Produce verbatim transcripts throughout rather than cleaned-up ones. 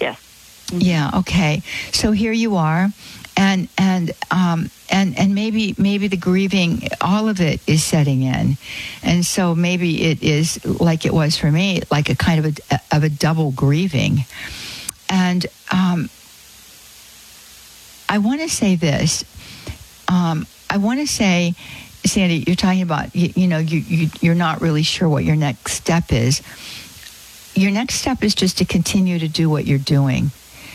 Yes. Yeah. Okay. So here you are, and and um and and maybe maybe the grieving, all of it is setting in, and so maybe it is like it was for me, like a kind of a of a double grieving, and um, I want to say this. Um, I want to say, Sandy, you're talking about you, you know you, you you're not really sure what your next step is. Your next step is just to continue to do what you're doing.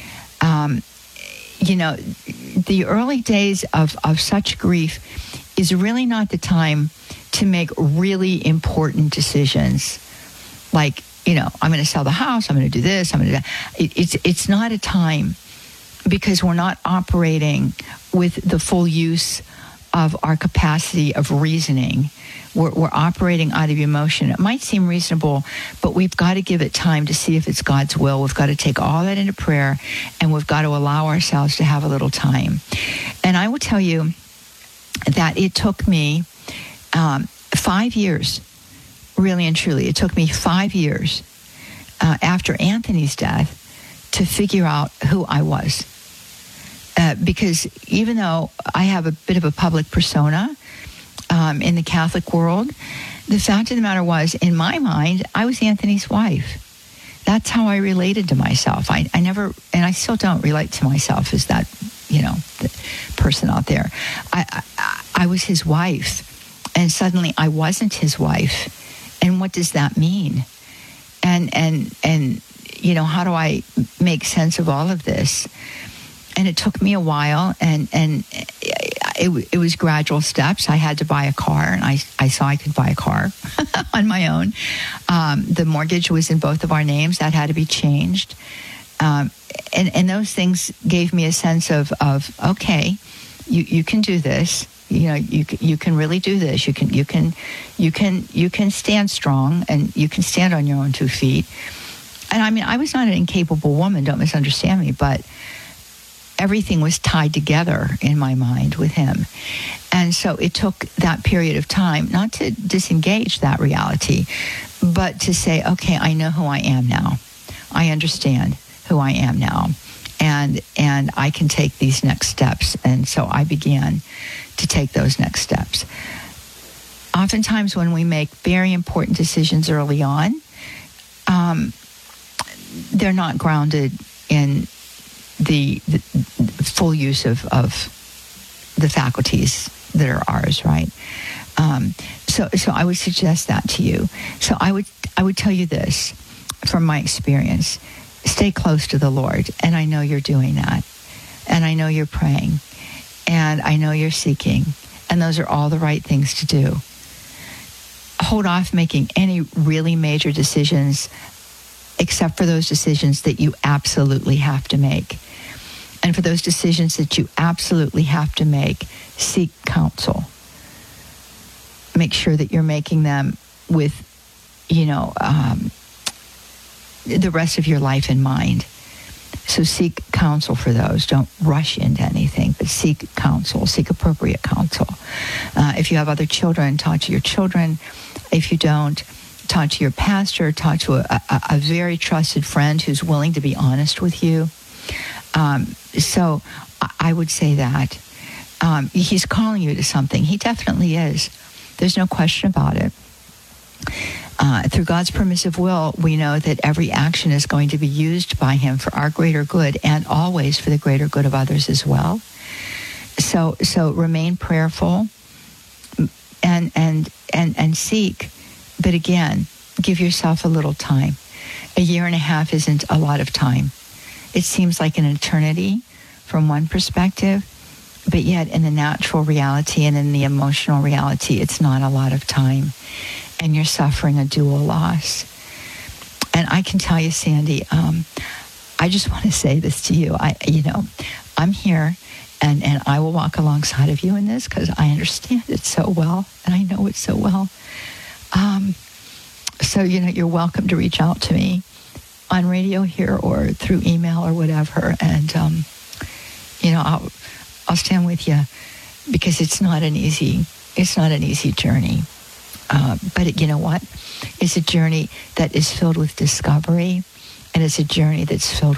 Um, you know, the early days of, of such grief is really not the time to make really important decisions. Like, you know, I'm going to sell the house, I'm going to do this, I'm going to do that. It, it's, it's not a time, because we're not operating with the full use of our capacity of reasoning. We're, we're operating out of emotion. It might seem reasonable, but we've got to give it time to see if it's God's will. We've got to take all that into prayer, and we've got to allow ourselves to have a little time. And I will tell you that it took me um, five years, really and truly. It took me five years uh, after Anthony's death to figure out who I was. Uh, because even though I have a bit of a public persona, Um, in the Catholic world, the fact of the matter was, in my mind, I was Anthony's wife. That's how I related to myself. I, I never, and I still don't relate to myself as that, you know, person out there. I, I, I was his wife, and suddenly I wasn't his wife. And what does that mean? And and and you know, how do I make sense of all of this? And it took me a while, and and. It, it was gradual steps. I had to buy a car, and I, I saw I could buy a car on my own. Um, the mortgage was in both of our names. That had to be changed. Um, and, and those things gave me a sense of, of okay, you, you can do this. You know, you you can really do this. You can you can you can you can stand strong, and you can stand on your own two feet. And I mean, I was not an incapable woman. Don't misunderstand me, but everything was tied together in my mind with him. And so it took that period of time, not to disengage that reality, but to say, okay, I know who I am now. I understand who I am now. And and I can take these next steps. And so I began to take those next steps. Oftentimes when we make very important decisions early on, um, they're not grounded in The, the full use of, of the faculties that are ours, right? Um, so, so I would suggest that to you. So I would, I would tell you this from my experience: stay close to the Lord, and I know you're doing that, and I know you're praying, and I know you're seeking, and those are all the right things to do. Hold off making any really major decisions, except for those decisions that you absolutely have to make. And for those decisions that you absolutely have to make, seek counsel. Make sure that you're making them with, you know, um, the rest of your life in mind. So seek counsel for those. Don't rush into anything, but seek counsel. Seek appropriate counsel. Uh, if you have other children, talk to your children. If you don't, talk to your pastor. Talk to a, a, a very trusted friend who's willing to be honest with you. Um, so I would say that um, he's calling you to something. He definitely is. There's no question about it. Uh, through God's permissive will, we know that every action is going to be used by him for our greater good, and always for the greater good of others as well. So, so remain prayerful and and and and seek. But again, give yourself a little time. A year and a half isn't a lot of time. It seems like an eternity from one perspective, but yet in the natural reality and in the emotional reality, it's not a lot of time. And you're suffering a dual loss. And I can tell you, Sandy, um, I just want to say this to you. I, you know, I'm here, and, and I will walk alongside of you in this, because I understand it so well, and I know it so well. Um, so, you know, you're welcome to reach out to me on radio here or through email or whatever. And, um, you know, I'll, I'll stand with you, because it's not an easy, it's not an easy journey. Uh, but it, you know what? It's a journey that is filled with discovery, and it's a journey that's filled